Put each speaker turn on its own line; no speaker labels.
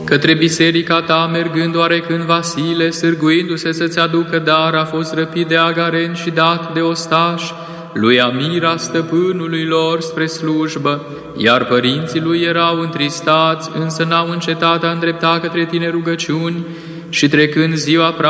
Către biserica ta, mergând oarecând Vasile, sârguindu-se să-ți aducă dar, a fost răpit de agaren și dat de ostași lui Amira, stăpânului lor, spre slujbă, iar părinții lui erau întristați, însă n-au încetat a îndrepta către tine rugăciuni și trecând ziua